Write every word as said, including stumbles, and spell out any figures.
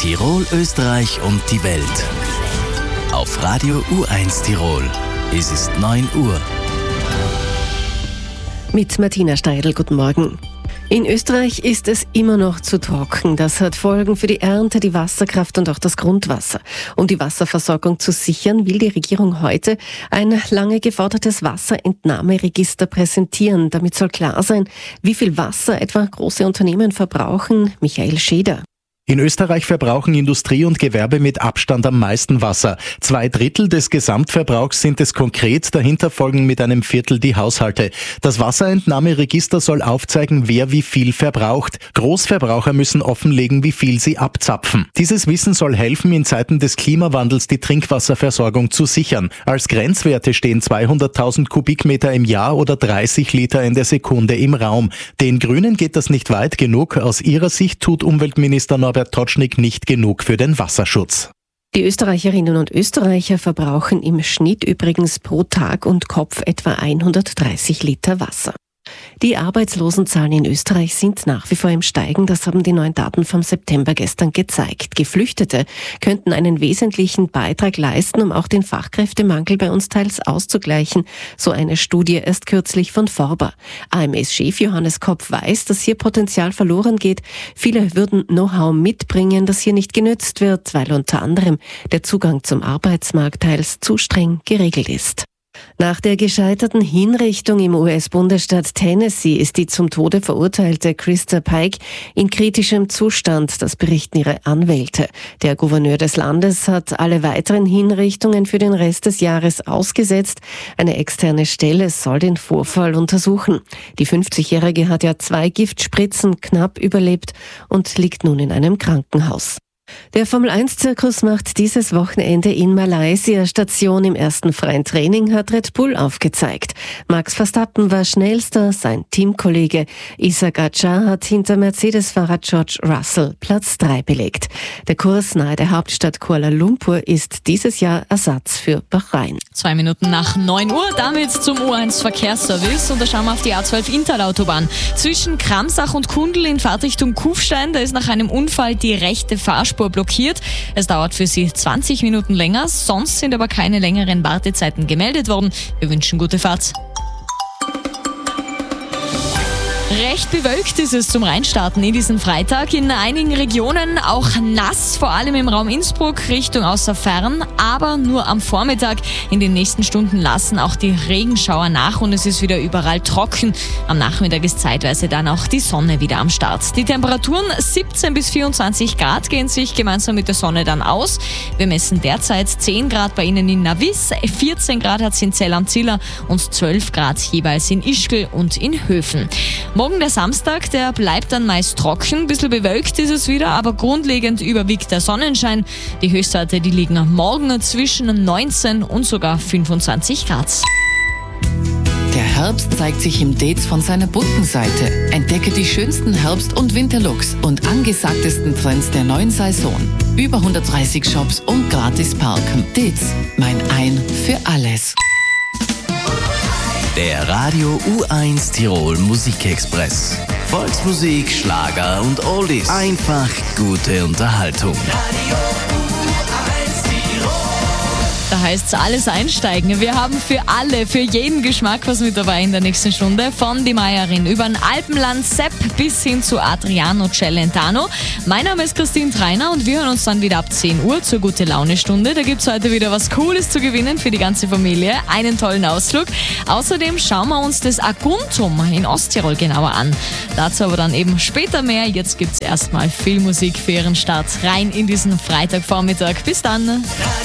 Tirol, Österreich und die Welt. Auf Radio U eins Tirol. Es ist neun Uhr. Mit Martina Steidl, guten Morgen. In Österreich ist es immer noch zu trocken. Das hat Folgen für die Ernte, die Wasserkraft und auch das Grundwasser. Um die Wasserversorgung zu sichern, will die Regierung heute ein lange gefordertes Wasserentnahmeregister präsentieren. Damit soll klar sein, wie viel Wasser etwa große Unternehmen verbrauchen. Michael Scheder. In Österreich verbrauchen Industrie und Gewerbe mit Abstand am meisten Wasser. Zwei Drittel des Gesamtverbrauchs sind es konkret, dahinter folgen mit einem Viertel die Haushalte. Das Wasserentnahmeregister soll aufzeigen, wer wie viel verbraucht. Großverbraucher müssen offenlegen, wie viel sie abzapfen. Dieses Wissen soll helfen, in Zeiten des Klimawandels die Trinkwasserversorgung zu sichern. Als Grenzwerte stehen zweihunderttausend Kubikmeter im Jahr oder dreißig Liter in der Sekunde im Raum. Den Grünen geht das nicht weit genug. Aus ihrer Sicht tut Umweltminister Norbert Totschnig nicht genug für den Wasserschutz. Die Österreicherinnen und Österreicher verbrauchen im Schnitt übrigens pro Tag und Kopf etwa hundertdreißig Liter Wasser. Die Arbeitslosenzahlen in Österreich sind nach wie vor im Steigen, das haben die neuen Daten vom September gestern gezeigt. Geflüchtete könnten einen wesentlichen Beitrag leisten, um auch den Fachkräftemangel bei uns teils auszugleichen, so eine Studie erst kürzlich von Forber. A M S-Chef Johannes Kopf weiß, dass hier Potenzial verloren geht. Viele würden Know-how mitbringen, das hier nicht genützt wird, weil unter anderem der Zugang zum Arbeitsmarkt teils zu streng geregelt ist. Nach der gescheiterten Hinrichtung im U S-Bundesstaat Tennessee ist die zum Tode verurteilte Krista Pike in kritischem Zustand, das berichten ihre Anwälte. Der Gouverneur des Landes hat alle weiteren Hinrichtungen für den Rest des Jahres ausgesetzt. Eine externe Stelle soll den Vorfall untersuchen. Die fünfzigjährige hat ja zwei Giftspritzen knapp überlebt und liegt nun in einem Krankenhaus. Der Formel eins Zirkus macht dieses Wochenende in Malaysia Station. Im ersten freien Training hat Red Bull aufgezeigt. Max Verstappen war schnellster, sein Teamkollege Isaac Adjar hat hinter Mercedes-Fahrer George Russell Platz drei belegt. Der Kurs nahe der Hauptstadt Kuala Lumpur ist dieses Jahr Ersatz für Bahrain. Zwei Minuten nach neun Uhr, damit zum U eins Verkehrsservice und da schauen wir auf die A zwölf Intalautobahn. Zwischen Kramsach und Kundl in Fahrtrichtung Kufstein, da ist nach einem Unfall die rechte Fahrspur blockiert. Es dauert für Sie zwanzig Minuten länger, sonst sind aber keine längeren Wartezeiten gemeldet worden. Wir wünschen gute Fahrt. Recht bewölkt ist es zum Reinstarten in diesen Freitag. In einigen Regionen auch nass, vor allem im Raum Innsbruck Richtung Außerfern, aber nur am Vormittag. In den nächsten Stunden lassen auch die Regenschauer nach und es ist wieder überall trocken. Am Nachmittag ist zeitweise dann auch die Sonne wieder am Start. Die Temperaturen siebzehn bis vierundzwanzig Grad gehen sich gemeinsam mit der Sonne dann aus. Wir messen derzeit zehn Grad bei Ihnen in Navis, vierzehn Grad hat es in Zell am Ziller und zwölf Grad jeweils in Ischgl und in Höfen. Morgen der Samstag, der bleibt dann meist trocken, ein bisschen bewölkt ist es wieder, aber grundlegend überwiegt der Sonnenschein. Die Höchstwerte, die liegen morgen zwischen neunzehn und sogar fünfundzwanzig Grad. Der Herbst zeigt sich im Dates von seiner bunten Seite. Entdecke die schönsten Herbst- und Winterlooks und angesagtesten Trends der neuen Saison. Über hundertdreißig Shops und gratis parken. Dates, mein Ein für alles. Der Radio U eins Tirol Musikexpress. Volksmusik, Schlager und Oldies. Einfach gute Unterhaltung. Radio U eins Tirol. Da heißt es alles einsteigen. Wir haben für alle, für jeden Geschmack was mit dabei in der nächsten Stunde. Von Die Meierin über den Alpenland Sepp bis hin zu Adriano Celentano. Mein Name ist Christine Treiner und wir hören uns dann wieder ab zehn Uhr zur Gute-Laune-Stunde. Da gibt es heute wieder was Cooles zu gewinnen für die ganze Familie. Einen tollen Ausflug. Außerdem schauen wir uns das Aguntum in Osttirol genauer an. Dazu aber dann eben später mehr. Jetzt gibt es erstmal viel Musik für Ihren Start rein in diesen Freitagvormittag. Bis dann.